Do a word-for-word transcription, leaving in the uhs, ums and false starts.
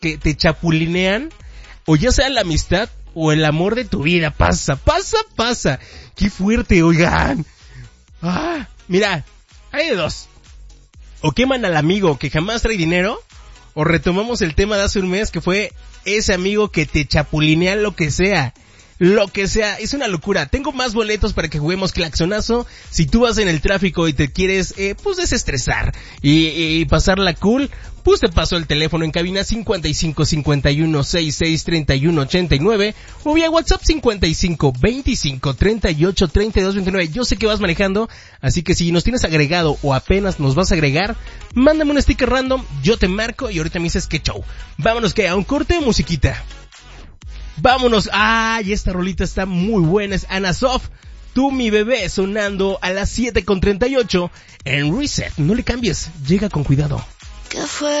que te chapulinean, o ya sea la amistad o el amor de tu vida. Pasa, pasa, pasa. Qué fuerte, oigan. Ah, mira, hay de dos. O queman al amigo que jamás trae dinero, o retomamos el tema de hace un mes que fue ese amigo que te chapulinea lo que sea. Lo que sea, es una locura. Tengo más boletos para que juguemos claxonazo. Si tú vas en el tráfico y te quieres, eh, pues desestresar y, y pasarla cool, pues te paso el teléfono en cabina cincuenta y cinco cincuenta y uno sesenta y seis treinta y uno ochenta y nueve o vía WhatsApp cincuenta y cinco veinticinco treinta y ocho treinta y dos veintinueve. Yo sé que vas manejando, así que si nos tienes agregado o apenas nos vas a agregar, mándame un sticker random, yo te marco y ahorita me dices qué show. Vámonos que a un corte de musiquita. Vámonos. Ay, esta rolita está muy buena. Es Ana Sof, Tú mi bebé, sonando a las siete con treinta y ocho en Reset. No le cambies, llega con cuidado. ¿Qué fue